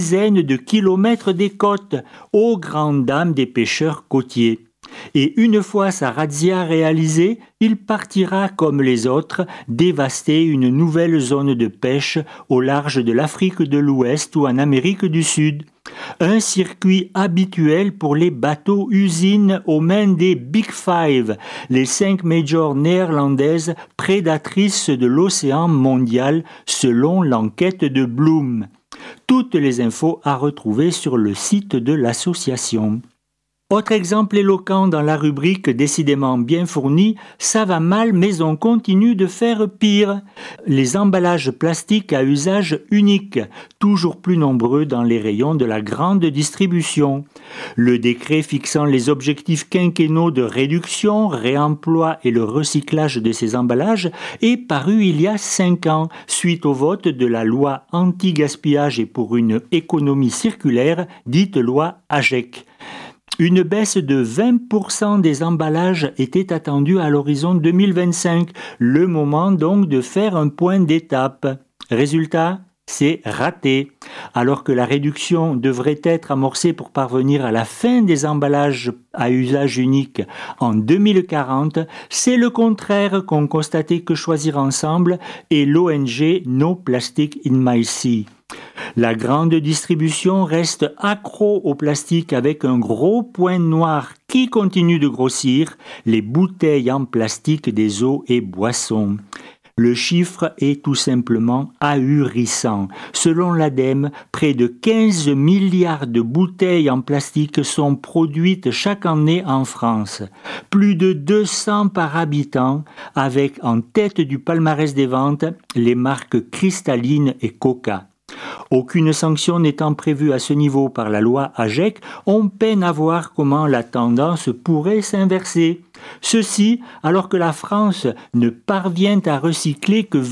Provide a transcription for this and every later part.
dizaines de kilomètres des côtes, aux grandes dames des pêcheurs côtiers. Et une fois sa razzia réalisée, il partira comme les autres dévaster une nouvelle zone de pêche au large de l'Afrique de l'Ouest ou en Amérique du Sud. Un circuit habituel pour les bateaux-usines aux mains des Big Five, les 5 majors néerlandaises prédatrices de l'océan mondial selon l'enquête de Bloom. Toutes les infos à retrouver sur le site de l'association. Autre exemple éloquent dans la rubrique décidément bien fournie, ça va mal mais on continue de faire pire. Les emballages plastiques à usage unique, toujours plus nombreux dans les rayons de la grande distribution. Le décret fixant les objectifs quinquennaux de réduction, réemploi et le recyclage de ces emballages est paru il y a 5 ans, suite au vote de la loi anti-gaspillage et pour une économie circulaire, dite loi AGEC. Une baisse de 20% des emballages était attendue à l'horizon 2025, le moment donc de faire un point d'étape. Résultat, c'est raté. Alors que la réduction devrait être amorcée pour parvenir à la fin des emballages à usage unique en 2040, c'est le contraire qu'ont constaté Que Choisir Ensemble et l'ONG No Plastic in My Sea. La grande distribution reste accro au plastique avec un gros point noir qui continue de grossir, les bouteilles en plastique des eaux et boissons. Le chiffre est tout simplement ahurissant. Selon l'ADEME, près de 15 milliards de bouteilles en plastique sont produites chaque année en France. Plus de 200 par habitant, avec en tête du palmarès des ventes les marques Cristalline et Coca. Aucune sanction n'étant prévue à ce niveau par la loi AGEC, on peine à voir comment la tendance pourrait s'inverser. Ceci alors que la France ne parvient à recycler que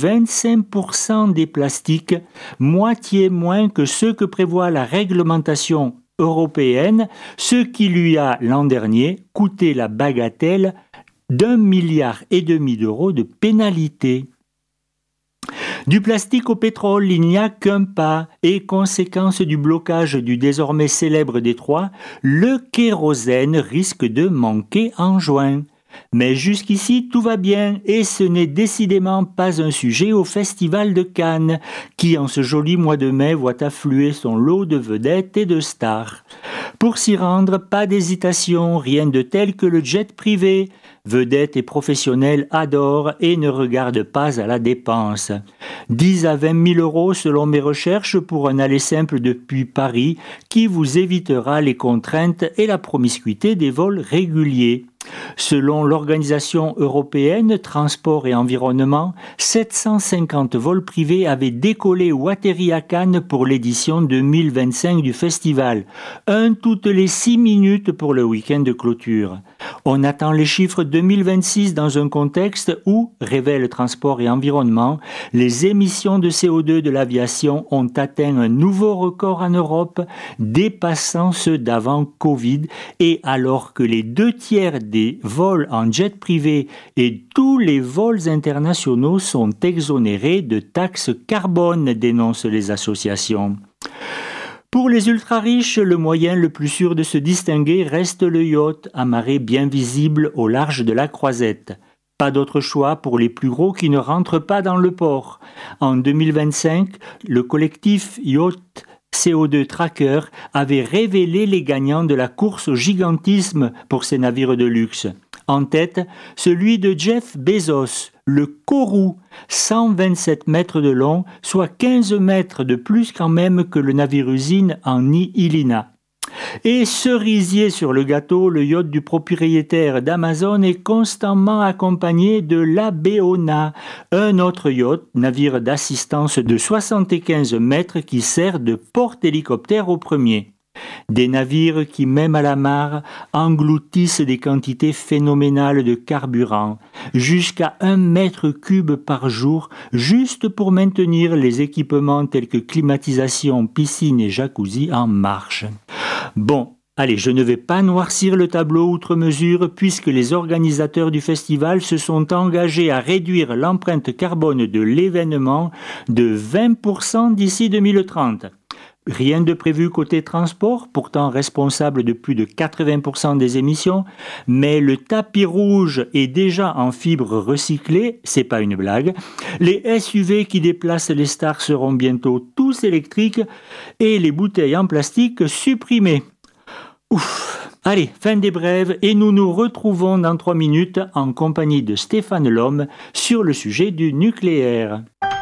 25% des plastiques, moitié moins que ce que prévoit la réglementation européenne, ce qui lui a l'an dernier coûté la bagatelle d'1,5 milliard d'euros de pénalité. Du plastique au pétrole, il n'y a qu'un pas, et conséquence du blocage du désormais célèbre détroit, le kérosène risque de manquer en juin. Mais jusqu'ici, tout va bien, et ce n'est décidément pas un sujet au Festival de Cannes, qui en ce joli mois de mai voit affluer son lot de vedettes et de stars. Pour s'y rendre, pas d'hésitation, rien de tel que le jet privé. Vedettes et professionnels adorent et ne regardent pas à la dépense. 10 à 20 000 euros selon mes recherches pour un aller simple depuis Paris qui vous évitera les contraintes et la promiscuité des vols réguliers. Selon l'Organisation européenne Transport et Environnement, 750 vols privés avaient décollé ou atterri à Cannes pour l'édition 2025 du festival. Un toutes les 6 minutes pour le week-end de clôture. On attend les chiffres 2026 dans un contexte où, révèle Transport et Environnement, les émissions de CO2 de l'aviation ont atteint un nouveau record en Europe, dépassant ceux d'avant Covid, et alors que les 2/3 des vols en jet privé et tous les vols internationaux sont exonérés de taxes carbone, dénoncent les associations. Pour les ultra-riches, le moyen le plus sûr de se distinguer reste le yacht, amarré bien visible au large de la Croisette. Pas d'autre choix pour les plus gros qui ne rentrent pas dans le port. En 2025, le collectif Yacht CO2 Tracker avait révélé les gagnants de la course au gigantisme pour ces navires de luxe. En tête, celui de Jeff Bezos, le Kourou, 127 mètres de long, soit 15 mètres de plus quand même que le navire-usine en Illinois. Et cerisier sur le gâteau, le yacht du propriétaire d'Amazon est constamment accompagné de l'Abeona, un autre yacht, navire d'assistance de 75 mètres qui sert de porte-hélicoptère au premier. Des navires qui, même à la mare, engloutissent des quantités phénoménales de carburant, jusqu'à 1 mètre cube par jour, juste pour maintenir les équipements tels que climatisation, piscine et jacuzzi en marche. Bon, allez, je ne vais pas noircir le tableau outre mesure puisque les organisateurs du festival se sont engagés à réduire l'empreinte carbone de l'événement de 20% d'ici 2030. Rien de prévu côté transport, pourtant responsable de plus de 80% des émissions, mais le tapis rouge est déjà en fibres recyclées, c'est pas une blague. Les SUV qui déplacent les stars seront bientôt tous électriques et les bouteilles en plastique supprimées. Ouf! Allez, fin des brèves et nous nous retrouvons dans 3 minutes en compagnie de Stéphane Lhomme sur le sujet du nucléaire.